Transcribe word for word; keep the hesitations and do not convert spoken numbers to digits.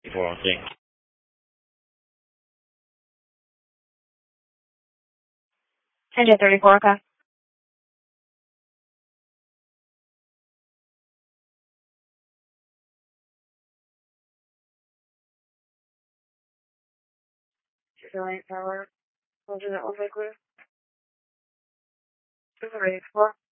four, okay. Engine thirty-four, okay. Auxiliary power. Closure that one clear. Two eight four.